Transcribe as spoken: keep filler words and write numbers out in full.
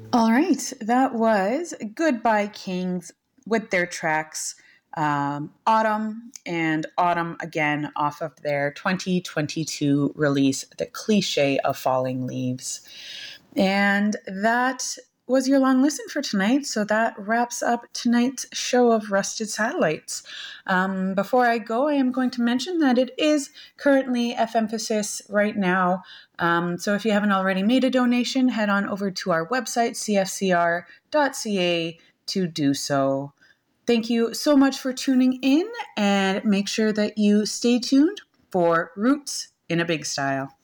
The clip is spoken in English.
All right, that was Goodbye Kings with their tracks um, Autumn and Autumn again off of their twenty twenty-two release, The Cliche of Falling Leaves. And that was your long listen for tonight. So that wraps up tonight's show of Rusted Satellites. Um, before I go, I am going to mention that it is currently F Emphasis right now. Um, so if you haven't already made a donation, head on over to our website, c f c r dot c a, to do so. Thank you so much for tuning in, and make sure that you stay tuned for Roots in a Big Style.